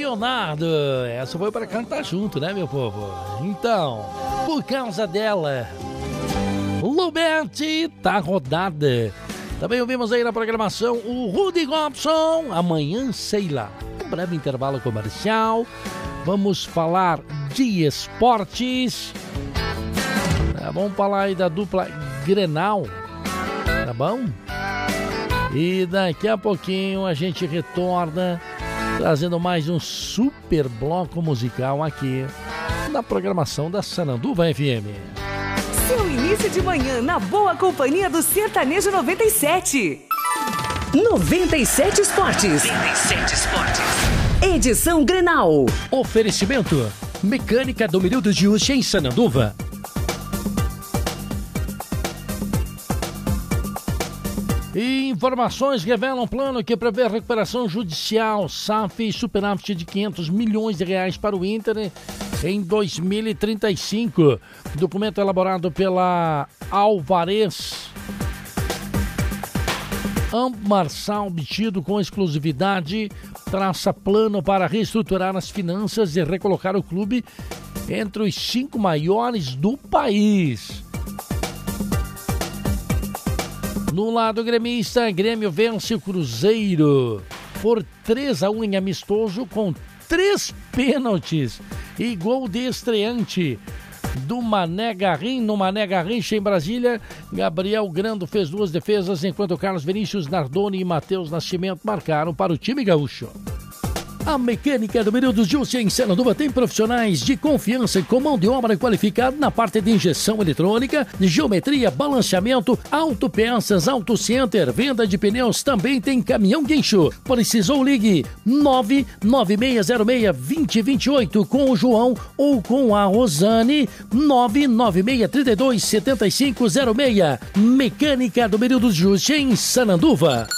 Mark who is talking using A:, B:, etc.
A: Leonardo. Essa foi para cantar junto, né, meu povo? Então, por causa dela, Lubete tá rodada. Também ouvimos aí na programação o Rudy Gobson, Amanhã Sei Lá. Um breve intervalo comercial. Vamos falar de esportes. Vamos falar aí da dupla Grenal, tá bom? E daqui a pouquinho a gente retorna trazendo mais um super bloco musical aqui na programação da Sananduva FM.
B: Seu início de manhã na boa companhia do Sertanejo 97. 97 Esportes. 97 Esportes. Edição Grenal.
A: Oferecimento: Mecânica do Milildo de Uche em Sananduva. E informações revelam plano que prevê recuperação judicial. SAF e superávit de 500 milhões de reais para o Inter em 2035. Documento elaborado pela Alvarez. Marçal, obtido com exclusividade, traça plano para reestruturar as finanças e recolocar o clube entre os 5 maiores do país. No lado gremista, Grêmio vence o Cruzeiro por 3-1 em amistoso com 3 pênaltis e gol de estreante do Mané Garrincha. No Mané Garrincha em Brasília, Gabriel Grando fez 2 defesas, enquanto Carlos Vinícius Nardoni e Matheus Nascimento marcaram para o time gaúcho. A Mecânica do Milildo de Uche em Sananduva tem profissionais de confiança com mão de obra qualificada na parte de injeção eletrônica, geometria, balanceamento, autopeças, autocenter, venda de pneus, também tem caminhão guincho. Precisou, ligue 99606-2028 com o João ou com a Rosane, 99632-7506. Mecânica do Milildo de Uche em Sananduva.